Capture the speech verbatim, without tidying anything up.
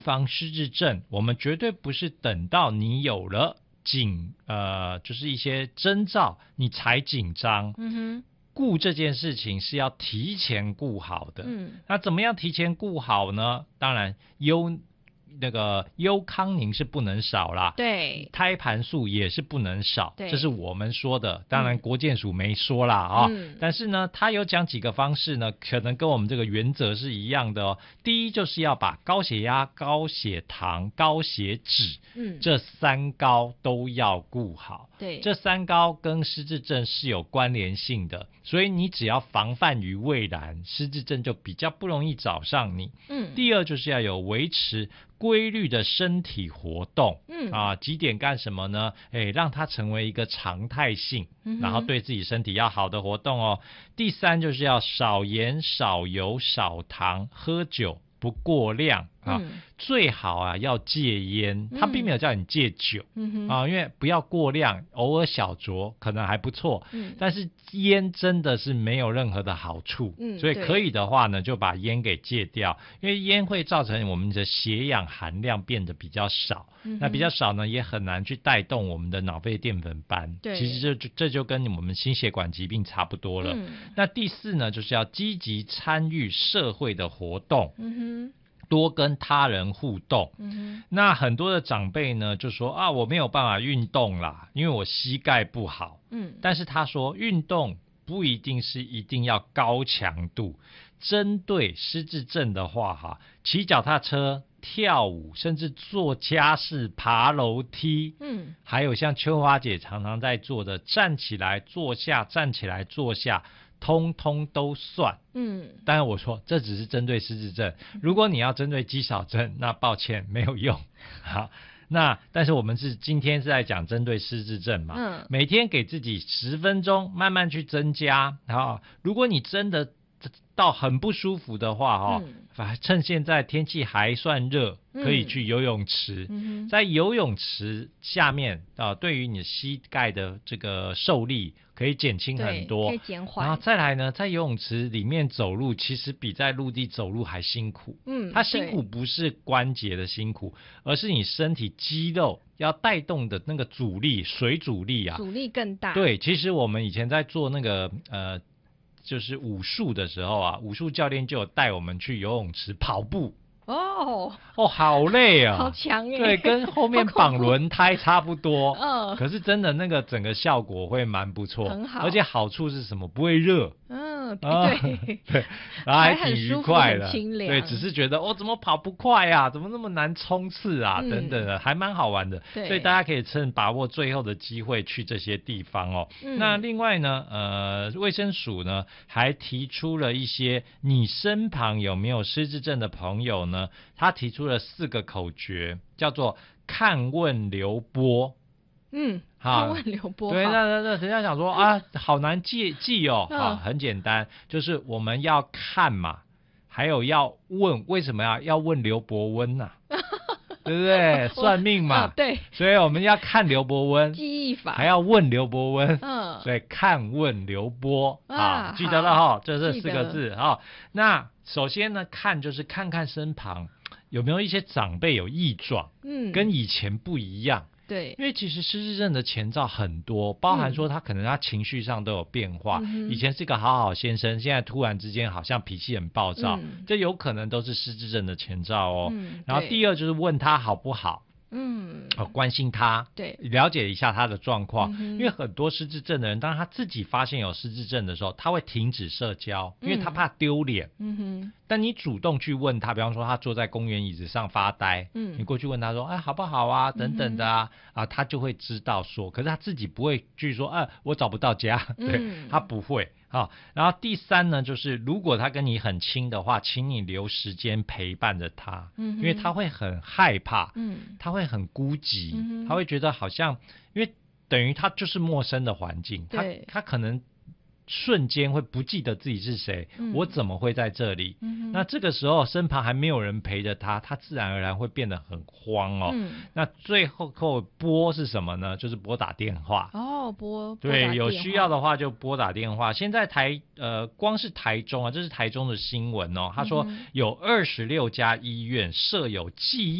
防失智症，我们绝对不是等到你有了紧呃，就是一些征兆你才紧张。 嗯哼， 顾这件事情是要提前顾好的。 嗯， 那怎么样提前顾好呢？当然优那个优康宁是不能少啦， 对， 胎盘素也是不能少， 对这是我们说的，当然国健署没说啦啊、 嗯， 但是呢，他有讲几个方式呢，可能跟我们这个原则是一样的哦。第一就是要把高血压、高血糖、高血脂， 嗯， 这三高都要顾好。 对， 这三高跟失智症是有关联性的，所以你只要防范于未然，失智症就比较不容易找上你。 嗯， 第二就是要有维持规律的身体活动， 嗯啊，几点干什么呢？哎，让它成为一个常态性， 嗯哼然后对自己身体要好的活动哦。第三就是要少盐、少油、少糖，喝酒不过量啊。 嗯最好啊要戒烟，他并没有叫你戒酒、 嗯哼， 啊，因为不要过量，偶尔小酌可能还不错。 嗯但是烟真的是没有任何的好处， 嗯对所以可以的话呢，就把烟给戒掉，因为烟会造成我们的血氧含量变得比较少， 嗯哼那比较少呢，也很难去带动我们的脑肺淀粉斑。 对其实这就这就跟我们心血管疾病差不多了。 嗯那第四呢，就是要积极参与社会的活动， 嗯哼， 多跟他人互动。 嗯哼， 那很多的长辈呢就说啊，我没有办法运动啦，因为我膝盖不好。 嗯， 但是他说运动不一定是一定要高强度，针对失智症的话哈，骑脚踏车、跳舞，甚至做家事、爬楼梯， 嗯， 还有像秋花姐常常在做的站起来坐下、站起来坐下，通通都算。 嗯， 当然我说这只是针对失智症，如果你要针对肌少症，那抱歉没有用。好，那但是我们是今天是在讲针对失智症嘛， 嗯每天给自己十分钟，慢慢去增加。好，如果你真的到很不舒服的话哈、 嗯反趁现在天气还算热， 嗯可以去游泳池。 嗯哼， 在游泳池下面啊，对于你的膝盖的这个受力可以减轻很对， 多可以。减然后缓， 再来呢，在游泳池里面走路，其实比在陆地走路还辛苦。 嗯， 它辛对苦不是关节的辛苦，而是你身体肌肉要带动的那个阻力，水阻力啊。 阻力更大，， 对，其实我们以前在做那个呃，就是武术的时候啊，武术教练就有带我们去游泳池跑步。 哦， 哦，好累啊！ 好强耶， 对，跟后面好恐怖绑轮胎差不多。 嗯可是真的那个整个效果会蛮不错， 很好而且好处是什么？不会热。 嗯， 啊对， 对，然后还还很挺愉舒服很快的， 清凉对，只是觉得哦，怎么跑不快啊？怎么那么难冲刺啊？ 嗯等等的，还蛮好玩的。 对所以大家可以趁把握最后的机会去这些地方哦。 嗯那另外呢，呃，卫生署呢还提出了一些，你身旁有没有失智症的朋友呢？他提出了四个口诀，叫做看问留播。 嗯， 好看问刘波， 对， 好那那那人家想说啊，好难记记哦， 嗯好，很简单，就是我们要看嘛，还有要问，为什么要要问刘伯温呐、对不对？算命嘛， 啊对， 所以我们要看刘伯温， 记忆法， 还要问刘伯温， 嗯， 所以看问刘波啊啊，记得了哈，这是记四个得字啊。那首先呢，看就是看看身旁有没有一些长辈有异状， 嗯， 跟以前不一样。 对， 因为其实失智症的前兆很多，包含说他可能他情绪上都有变化， 嗯哼以前是个好好先生，现在突然之间好像脾气很暴躁， 嗯这有可能都是失智症的前兆哦。 嗯对然后第二就是问他好不好， 嗯， 哦，关心他， 对， 了解一下他的状况， 嗯哼因为很多失智症的人，当他自己发现有失智症的时候，他会停止社交，因为他嗯怕丢脸。 嗯哼， 但你主动去问他，比方说他坐在公园椅子上发呆， 嗯你过去问他说，哎，好不好啊，等等的啊，啊，他就会知道说，可是他自己不会去说，啊，我找不到家，对、 嗯他不会啊。然后第三呢，就是如果他跟你很亲的话，请你留时间陪伴着他， 嗯哼因为他会很害怕， 嗯他会很孤寂， 嗯哼他会觉得好像，因为等于他就是陌生的环境，他对他可能瞬间会不记得自己是谁， 嗯我怎么会在这里？ 嗯那这个时候身旁还没有人陪着他，他自然而然会变得很慌哦。 嗯那最后后拨是什么呢？就是拨打电话。 哦，拨拨打对，有电需要话的话就拨打电话。现在台呃，光是台中啊，这是台中的新闻哦。他说嗯哼有二十六家医院设有记忆